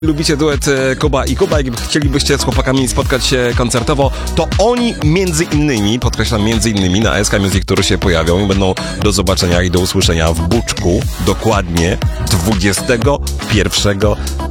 Lubicie duet Kuba i Kuba, jak chcielibyście z chłopakami spotkać się koncertowo, to oni między innymi, podkreślam między innymi, na SK Music Tour się pojawią i będą do zobaczenia i do usłyszenia w Buczku dokładnie 21